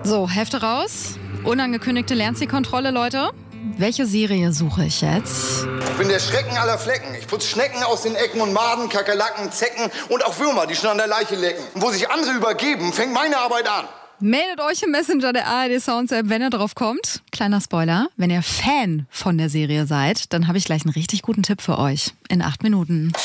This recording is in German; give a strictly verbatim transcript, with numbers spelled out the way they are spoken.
So, Hefte raus. Unangekündigte Lernzielkontrolle, Leute. Welche Serie suche ich jetzt? Ich bin der Schrecken aller Flecken. Ich putz Schnecken aus den Ecken und Maden, Kakerlaken, Zecken und auch Würmer, die schon an der Leiche lecken. Und wo sich andere übergeben, fängt meine Arbeit an. Meldet euch im Messenger der A R D Sounds App, wenn ihr drauf kommt. Kleiner Spoiler, wenn ihr Fan von der Serie seid, dann habe ich gleich einen richtig guten Tipp für euch. In acht Minuten.